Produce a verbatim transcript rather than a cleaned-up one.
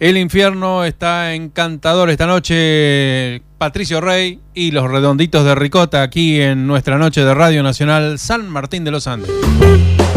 El infierno está encantador esta noche. Patricio Rey y los Redonditos de Ricota aquí en nuestra noche de Radio Nacional San Martín de los Andes.